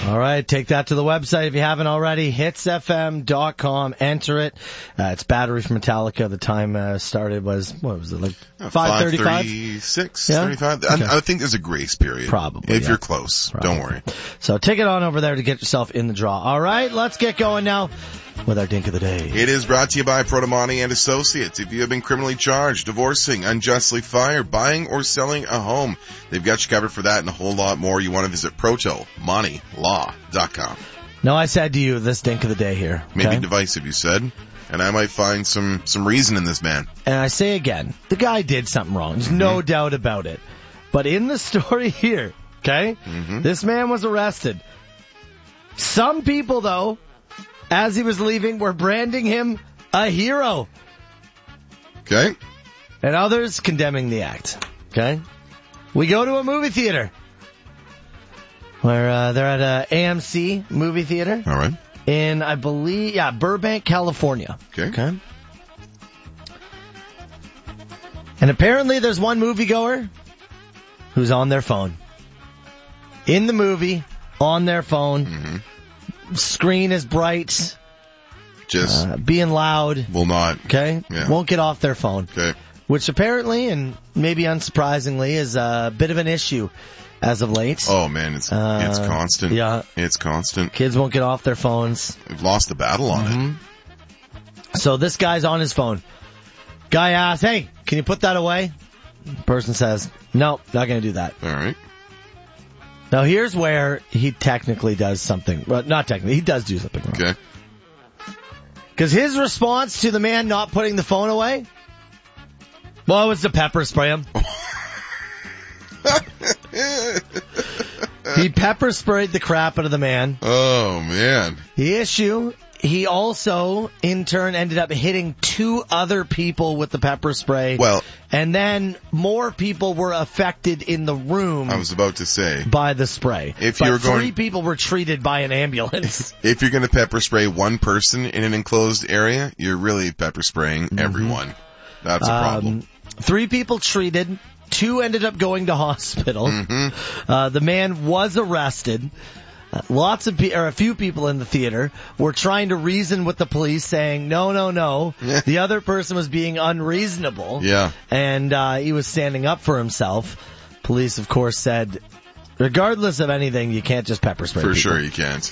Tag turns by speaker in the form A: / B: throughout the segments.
A: All right, take that to the website if you haven't already. Hitsfm.com. Enter it. It's Battery from Metallica. The time started was, what was it, like 5:35?
B: 5:36,
A: Yeah?
B: 35.
A: Okay.
B: I think there's a grace period.
A: Probably,
B: If
A: yeah.
B: you're close.
A: Probably.
B: Don't worry.
A: So take it on over there to get yourself in the draw. All right, let's get going now with our Dink of the Day.
B: It is brought to you by Protomani and Associates. If you have been criminally charged, divorcing, unjustly fired, buying or selling a home, they've got you covered for that and a whole lot more. You want to visit ProtoMoneyLaw.com.
A: Now, I said to you this Dink of the Day here. Okay?
B: Maybe divisive, you said. And I might find some reason in this man.
A: And I say again, the guy did something wrong. There's no doubt about it. But in the story here, okay, this man was arrested. Some people, though, as he was leaving, were branding him a hero.
B: Okay?
A: And others condemning the act. Okay? We go to a movie theater. Where they're at a AMC movie theater.
B: All right.
A: In, I believe, Burbank, California.
B: Okay.
A: And apparently there's one moviegoer who's on their phone. In the movie, on their phone. Screen is bright.
B: Just
A: being loud.
B: will not.
A: Okay?
B: Yeah.
A: Won't get off their phone.
B: Okay.
A: Which apparently, and maybe unsurprisingly, is a bit of an issue as of late.
B: Oh, man, it's constant.
A: Yeah.
B: It's constant.
A: Kids won't get off their phones.
B: We've lost the battle on it.
A: So this guy's on his phone. Guy asks, hey, can you put that away? The person says, no, not going to do that.
B: All right.
A: Now here's where he technically does something. Well, not technically. He does do something wrong.
B: Okay.
A: Because his response to the man not putting the phone away, well, it was to pepper spray him. He pepper sprayed the crap out of the man.
B: Oh, man.
A: The issue, he also, in turn, ended up hitting two other people with the pepper spray.
B: Well,
A: and then more people were affected in the room.
B: I was about to say.
A: By the spray.
B: If
A: but
B: you're going,
A: 3 people were treated by an ambulance.
B: If you're going to pepper spray one person in an enclosed area, you're really pepper spraying everyone. That's a problem.
A: 3 people treated. 2 ended up going to hospital. The man was arrested. A few people in the theater were trying to reason with the police, saying, no. The other person was being unreasonable.
B: Yeah.
A: And he was standing up for himself. Police, of course, said, regardless of anything, you can't just pepper spray people.
B: For sure you can't.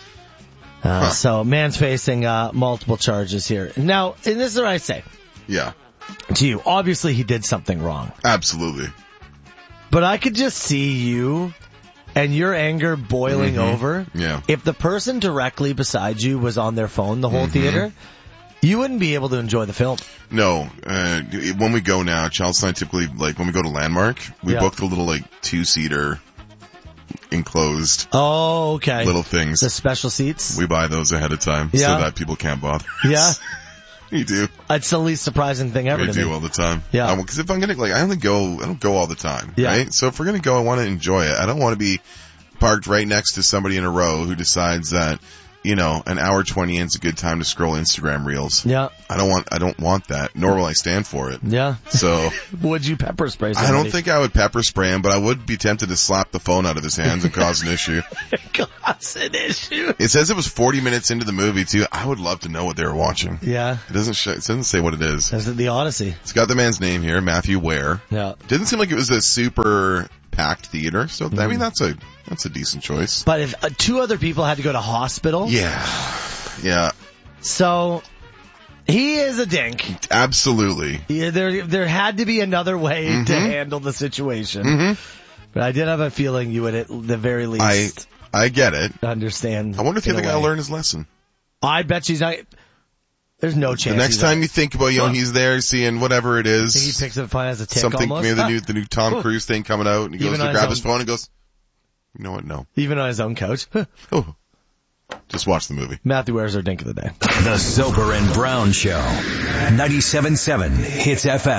A: So, man's facing multiple charges here. Now, and this is what I say.
B: Yeah.
A: To you, obviously he did something wrong.
B: Absolutely.
A: But I could just see you and your anger boiling over.
B: Yeah.
A: If the person directly beside you was on their phone the whole theater, you wouldn't be able to enjoy the film.
B: No. When we go now, Charles and I typically, like, when we go to Landmark, we book the little, like, 2-seater enclosed little things.
A: The special seats?
B: We buy those ahead of time so that people can't bother us.
A: Yeah.
B: You do.
A: It's the least surprising thing ever to me.
B: We do all the time.
A: Yeah.
B: Because if I'm gonna, like, I don't go all the time.
A: Yeah.
B: Right? So if we're gonna go, I want to enjoy it. I don't want to be parked right next to somebody in a row who decides that, you know, an hour 20 in is a good time to scroll Instagram reels.
A: Yeah.
B: I don't want that, nor will I stand for it.
A: Yeah.
B: So.
A: Would you pepper spray somebody?
B: I don't think I would pepper spray him, but I would be tempted to slap the phone out of his hands and cause an issue.
A: Cause an issue.
B: It says it was 40 minutes into the movie too. I would love to know what they were watching.
A: Yeah.
B: It doesn't say what it is.
A: Is it The Odyssey?
B: It's got the man's name here, Matthew Ware.
A: Yeah.
B: Didn't seem like it was a super packed theater, so I mean that's a decent choice.
A: But if 2 other people had to go to hospital,
B: yeah.
A: So he is a dink.
B: Absolutely.
A: Yeah, there had to be another way to handle the situation. But I did have a feeling you would at the very least.
B: I get it.
A: Understand.
B: I wonder if the guy learned his lesson.
A: I bet she's not. There's no chance.
B: The next time you think about, he's there seeing whatever it is.
A: I think he picks it up as a tick
B: something,
A: almost.
B: maybe the new Tom Cruise thing coming out, and he goes to grab his phone and goes, you know what, no.
A: Even on his own couch.
B: Oh. Just watch the movie.
A: Matthew Ware's our dink of the day.
C: The Soper and Brown Show. 97.7 Hits FM.